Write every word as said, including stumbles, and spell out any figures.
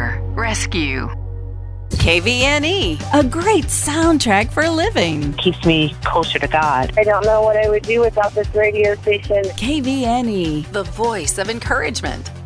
Care, Rescue. K V N E, a great soundtrack for living. Keeps me closer to God. I don't know what I would do without this radio station. K V N E, the voice of encouragement.